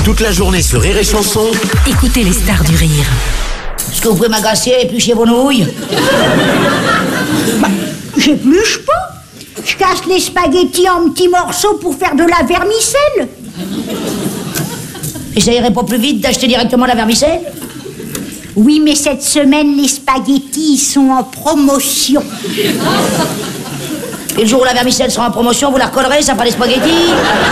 Toute la journée sur Rire et Chanson. Écoutez les stars du rire. Est-ce que vous pouvez m'agacer et éplucher vos nouilles? Bah, j'épluche pas. Je casse les spaghettis en petits morceaux pour faire de la vermicelle. Et ça irait pas plus vite d'acheter directement la vermicelle? Oui, mais cette semaine, les spaghettis sont en promotion. Et le jour où la vermicelle sera en promotion, vous la recollerez, ça fera des spaghettis?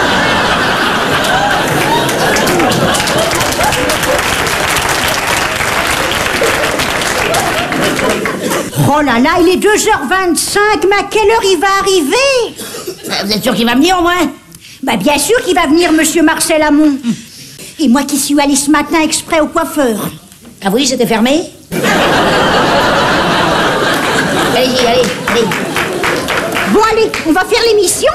Oh là là, il est 2h25, mais à quelle heure il va arriver? Vous êtes sûr qu'il va venir au moins? Bah bien sûr qu'il va venir, monsieur Marcel Amont. Et moi qui suis allée ce matin exprès au coiffeur. Ah oui, c'était fermé? Allez-y, allez. Bon allez, on va faire l'émission.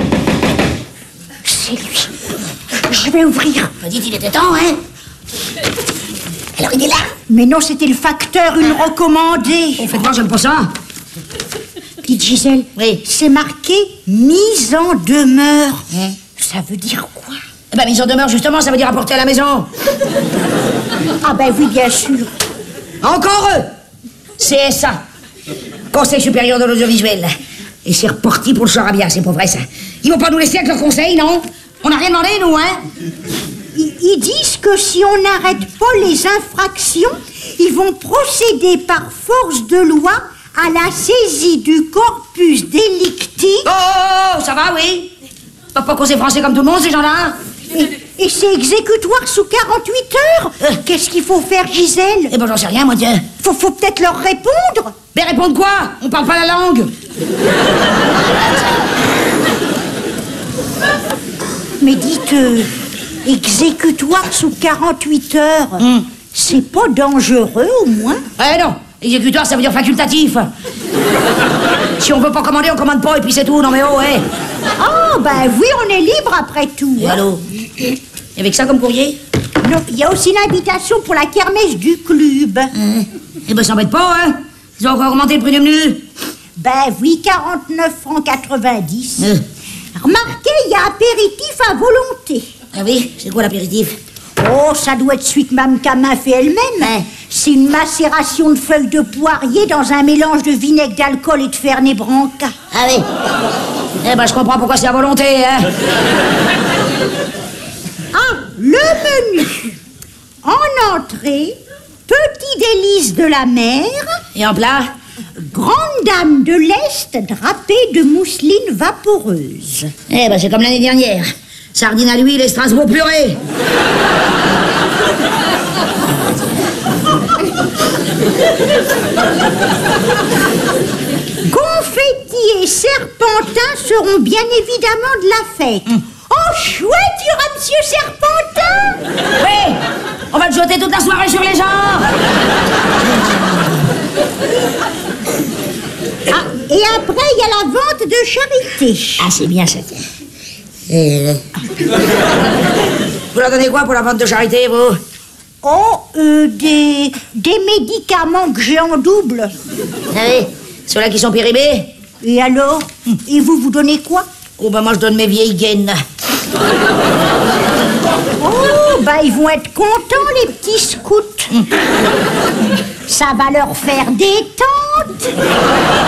C'est lui. Je vais ouvrir. Vous dites, il était temps, hein? Alors il est là? Mais non, c'était le facteur, une recommandée. Oh, faites voir, j'aime pas ça. Petite Gisèle, Oui. c'est marqué mise en demeure. Ça veut dire quoi? Eh ben, mise en demeure, justement, ça veut dire apporter à la maison. Ah ben oui, bien sûr. Encore eux! CSA, Conseil supérieur de l'audiovisuel. Et c'est reparti pour le charabia, c'est pas vrai ça. Ils vont pas nous laisser avec leurs conseils, non? On n'a rien demandé, nous, hein? Ils disent que si on n'arrête pas les infractions, ils vont procéder par force de loi à la saisie du corpus delicti. Oh, ça va, oui? Pas causer français comme tout le monde, ces gens-là? Et c'est exécutoire sous 48 heures. Qu'est-ce qu'il faut faire, Gisèle? Eh ben, j'en sais rien, moi, tiens. Faut peut-être leur répondre. Mais répondre quoi? On parle pas la langue. Mais dites, exécutoire sous 48 heures, c'est pas dangereux, au moins? Eh non, exécutoire, ça veut dire facultatif. Si on veut pas commander, on commande pas, et puis c'est tout. Non mais oh, ouais. Ah, ben oui, on est libre après tout. Et allô? Et avec ça comme courrier? Non, il y a aussi l'invitation pour la kermesse du club. Eh ben, ça m'embête pas, hein? Ils ont encore augmenté le prix du menu. Ben oui, 49 francs 90. Remarquez, il y a apéritif à volonté. Ah oui? C'est quoi l'apéritif? Oh, ça doit être celui que Mme Camin fait elle-même. Ouais. C'est une macération de feuilles de poirier dans un mélange de vinaigre d'alcool et de Fernet Branca. Ah oui? Eh ben, je comprends pourquoi c'est à volonté, hein? Ah, le menu. En entrée, petit délice de la mer, Et en plat? grande dame de l'Est drapée de mousseline vaporeuse. Eh ben, c'est comme l'année dernière. Sardine à l'huile et Strasbourg purée. Confettis et serpentins seront bien évidemment de la fête. Oh, chouette, il y aura Monsieur Serpentin. Oui! On va te jeter toute la soirée sur les gens! Ah, et après, il y a la vente de charité. Ah, c'est bien ça, tiens. Vous leur donnez quoi pour la vente de charité, vous? Oh, des médicaments que j'ai en double. Ah oui? Ceux-là qui sont périmés? Et alors? Et vous donnez quoi? Oh, ben moi, je donne mes vieilles gaines. Oh, bah ils vont être contents, les petits scouts. Ça va leur faire détente.